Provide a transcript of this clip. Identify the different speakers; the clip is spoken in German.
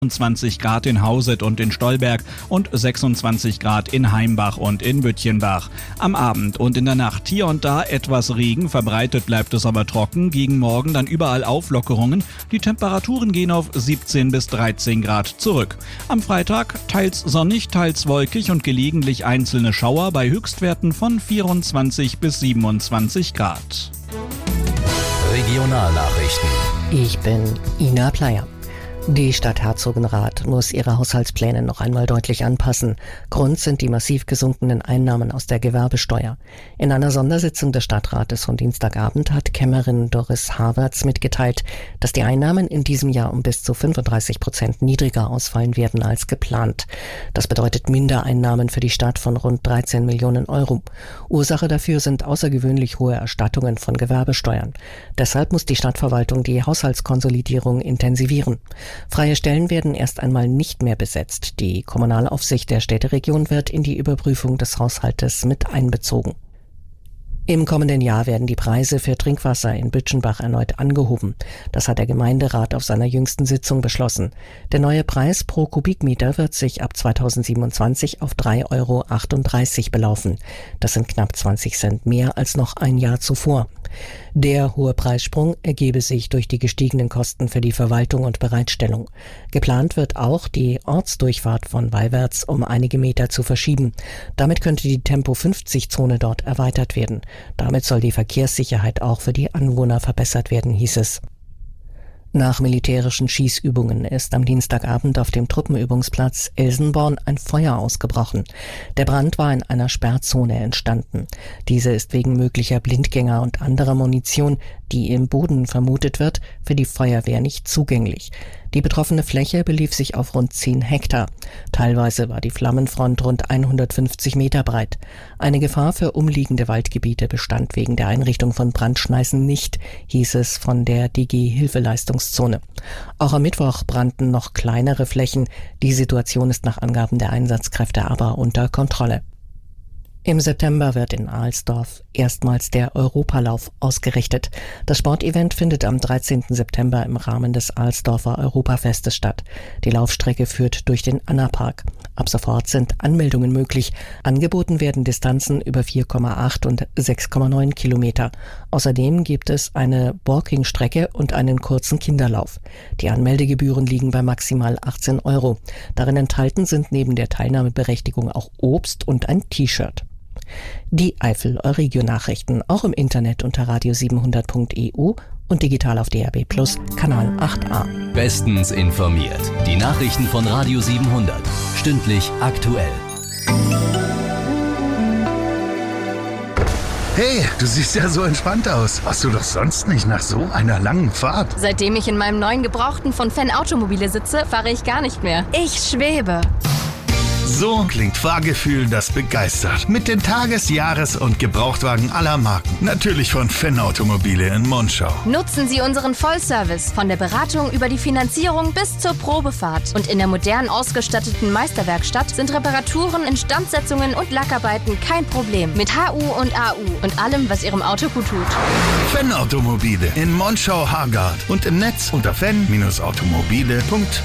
Speaker 1: 20 Grad in Hauset und in Stolberg und 26 Grad in Heimbach und in Bütchenbach. Am Abend und in der Nacht hier und da etwas Regen, verbreitet bleibt es aber trocken. Gegen Morgen dann überall Auflockerungen. Die Temperaturen gehen auf 17 bis 13 Grad zurück. Am Freitag teils sonnig, teils wolkig und gelegentlich einzelne Schauer bei Höchstwerten von 24 bis 27 Grad.
Speaker 2: Regionalnachrichten.
Speaker 3: Ich bin Ina Pleyer. Die Stadt Herzogenrath muss ihre Haushaltspläne noch einmal deutlich anpassen. Grund sind die massiv gesunkenen Einnahmen aus der Gewerbesteuer. In einer Sondersitzung des Stadtrates von Dienstagabend hat Kämmerin Doris Havertz mitgeteilt, dass die Einnahmen in diesem Jahr um bis zu 35% niedriger ausfallen werden als geplant. Das bedeutet Mindereinnahmen für die Stadt von rund 13 Millionen Euro. Ursache dafür sind außergewöhnlich hohe Erstattungen von Gewerbesteuern. Deshalb muss die Stadtverwaltung die Haushaltskonsolidierung intensivieren. Freie Stellen werden erst einmal nicht mehr besetzt. Die Kommunalaufsicht der Städteregion wird in die Überprüfung des Haushaltes mit einbezogen. Im kommenden Jahr werden die Preise für Trinkwasser in Bütchenbach erneut angehoben. Das hat der Gemeinderat auf seiner jüngsten Sitzung beschlossen. Der neue Preis pro Kubikmeter wird sich ab 2027 auf 3,38 € belaufen. Das sind knapp 20 Cent mehr als noch ein Jahr zuvor. Der hohe Preissprung ergebe sich durch die gestiegenen Kosten für die Verwaltung und Bereitstellung. Geplant wird auch, die Ortsdurchfahrt von Weiwärts um einige Meter zu verschieben. Damit könnte die Tempo-50-Zone dort erweitert werden. Damit soll die Verkehrssicherheit auch für die Anwohner verbessert werden, hieß es. Nach militärischen Schießübungen ist am Dienstagabend auf dem Truppenübungsplatz Elsenborn ein Feuer ausgebrochen. Der Brand war in einer Sperrzone entstanden. Diese ist wegen möglicher Blindgänger und anderer Munition, die im Boden vermutet wird, für die Feuerwehr nicht zugänglich. Die betroffene Fläche belief sich auf rund 10 Hektar. Teilweise war die Flammenfront rund 150 Meter breit. Eine Gefahr für umliegende Waldgebiete bestand wegen der Einrichtung von Brandschneisen nicht, hieß es von der DG Hilfeleistungszone. Auch am Mittwoch brannten noch kleinere Flächen. Die Situation ist nach Angaben der Einsatzkräfte aber unter Kontrolle. Im September wird in Alsdorf erstmals der Europalauf ausgerichtet. Das Sportevent findet am 13. September im Rahmen des Alsdorfer Europafestes statt. Die Laufstrecke führt durch den Annapark. Ab sofort sind Anmeldungen möglich. Angeboten werden Distanzen über 4,8 und 6,9 Kilometer. Außerdem gibt es eine Walking-Strecke und einen kurzen Kinderlauf. Die Anmeldegebühren liegen bei maximal 18 €. Darin enthalten sind neben der Teilnahmeberechtigung auch Obst und ein T-Shirt. Die Eifel-Euregio-Nachrichten auch im Internet unter radio700.eu und digital auf DAB+ Kanal 8a.
Speaker 2: Bestens informiert. Die Nachrichten von Radio 700. Stündlich aktuell.
Speaker 4: Hey, du siehst ja so entspannt aus. Warst du doch sonst nicht nach so einer langen Fahrt?
Speaker 5: Seitdem ich in meinem neuen Gebrauchten von Fenn Automobile sitze, fahre ich gar nicht mehr. Ich schwebe.
Speaker 4: So klingt Fahrgefühl, das begeistert. Mit den Tages-, Jahres- und Gebrauchtwagen aller Marken. Natürlich von Fenn Automobile in Monschau.
Speaker 5: Nutzen Sie unseren Vollservice von der Beratung über die Finanzierung bis zur Probefahrt. Und in der modern ausgestatteten Meisterwerkstatt sind Reparaturen, Instandsetzungen und Lackarbeiten kein Problem. Mit HU und AU und allem, was Ihrem Auto gut tut.
Speaker 4: Fenn Automobile in Monschau-Hargard und im Netz unter fenn-automobile.de.